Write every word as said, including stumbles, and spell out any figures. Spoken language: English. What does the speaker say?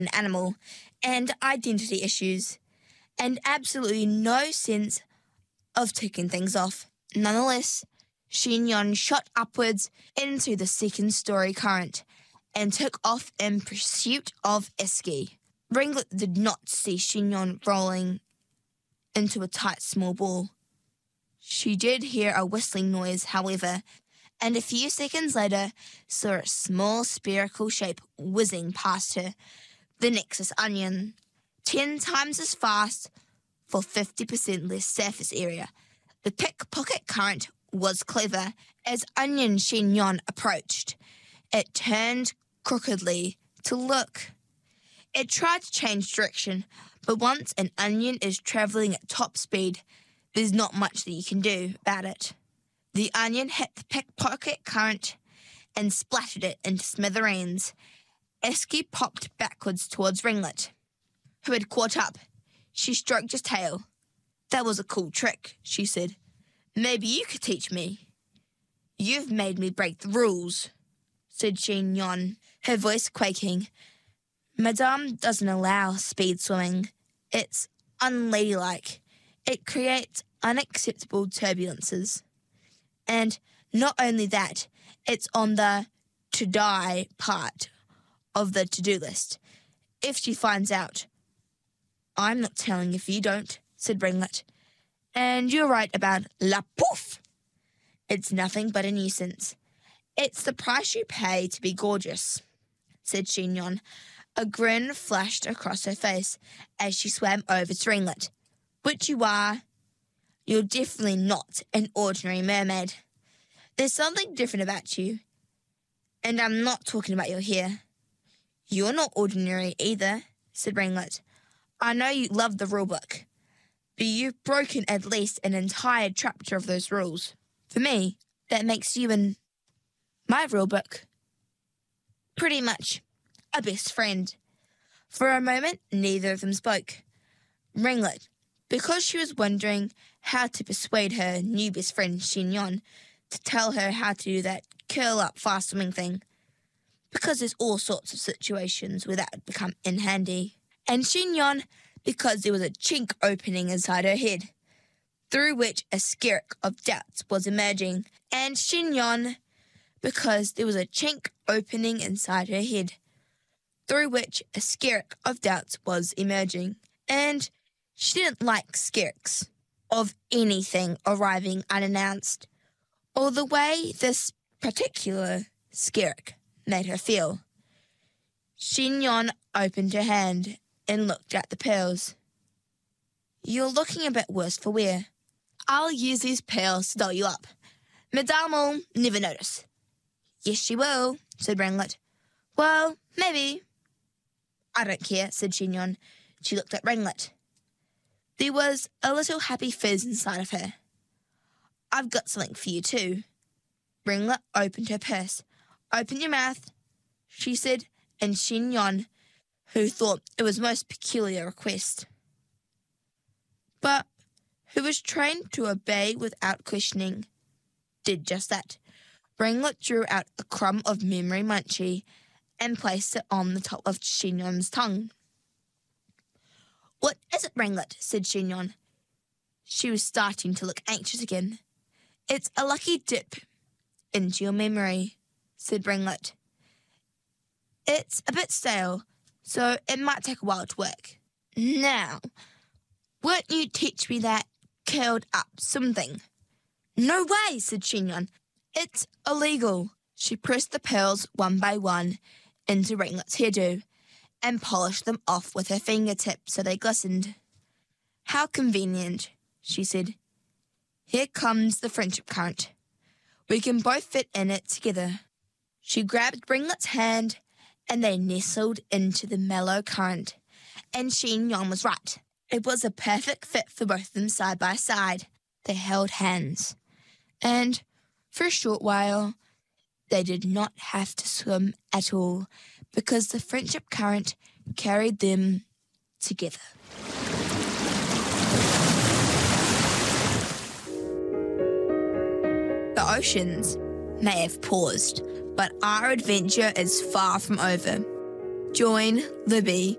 an animal, and identity issues, and absolutely no sense of ticking things off. Nonetheless, Shin-yon shot upwards into the second-story current and took off in pursuit of Eski. Ringlet did not see Shin-yon rolling into a tight small ball. She did hear a whistling noise, however, and a few seconds later saw a small spherical shape whizzing past her, the Nexus Onion, ten times as fast for fifty percent less surface area. The pickpocket current was clever. As Onion Shin-yon approached, it turned crookedly to look. It tried to change direction, but once an onion is travelling at top speed, there's not much that you can do about it. The onion hit the pickpocket current and splattered it into smithereens. Eski popped backwards towards Ringlet, who had caught up. She stroked his tail. "That was a cool trick," she said. "Maybe you could teach me." "You've made me break the rules," said Shin-yon, her voice quaking. "Madame doesn't allow speed swimming. It's unladylike. It creates unacceptable turbulences. And not only that, it's on the to-die part of the to-do list. If she finds out..." "I'm not telling if you don't," said Ringlet. "And you're right about La Pouf. It's nothing but a nuisance. It's the price you pay to be gorgeous," said Shin-yon. A grin flashed across her face as she swam over to Ringlet. "Which you are. You're definitely not an ordinary mermaid. There's something different about you. And I'm not talking about your hair." "You're not ordinary either," said Ringlet. "I know you love the rulebook, but you've broken at least an entire chapter of those rules. For me, that makes you and my rulebook pretty much a best friend." For a moment, neither of them spoke. Ringlet, because she was wondering how to persuade her new best friend Shin-yon to tell her how to do that curl-up fast swimming thing, because there's all sorts of situations where that would become in handy. And Shin-yon, because there was a chink opening inside her head, through which a skerrick of doubts was emerging. And Shin-yon, because there was a chink opening inside her head, through which a skerrick of doubts was emerging. And she didn't like skerricks of anything arriving unannounced, or the way this particular skerrick made her feel. Shin-yon opened her hand and looked at the pearls. "You're looking a bit worse for wear. I'll use these pearls to doll you up. Madame will never notice." "Yes, she will," said Ringlet. "Well, maybe." "I don't care," said Shin-yon. She looked at Ringlet. There was a little happy fizz inside of her. "I've got something for you too." Ringlet opened her purse. "Open your mouth," she said, and Shin-yon, who thought it was a most peculiar request, but who was trained to obey without questioning, did just that. Ringlet drew out a crumb of memory munchie and placed it on the top of Shin-yon's tongue. "What is it, Ringlet?" said Shin-yon. She was starting to look anxious again. "It's a lucky dip into your memory," said Ringlet. "It's a bit stale, so it might take a while to work. Now, won't you teach me that curled up something?" "No way," said Shin-yon. "It's illegal." She pressed the pearls one by one into Ringlet's hairdo and polished them off with her fingertips so they glistened. "How convenient," she said. "Here comes the friendship current. We can both fit in it together." She grabbed Ringlet's hand and they nestled into the mellow current, and Shin-yon was right. It was a perfect fit for both of them side by side. They held hands, and for a short while they did not have to swim at all because the friendship current carried them together. The oceans may have paused, but our adventure is far from over. Join Libby.